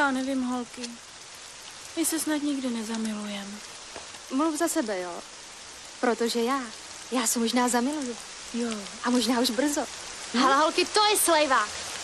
Já nevím, holky. My se snad nikdy nezamilujeme. Mluv za sebe, jo. Protože já se možná zamiluju. Jo. A možná už brzo. Hele, holky, to je slejvák.